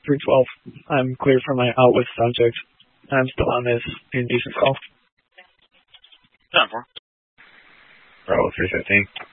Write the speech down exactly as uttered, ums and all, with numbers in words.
three twelve. I'm clear for my out with subject. I'm still on this indecent call. Time for. Bravo three fifteen.